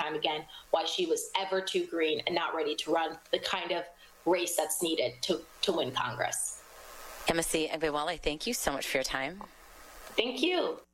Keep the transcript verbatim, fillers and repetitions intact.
time again why she was ever too green and not ready to run the kind of race that's needed to, to win Congress. Emisi Egbewale, thank you so much for your time. Thank you.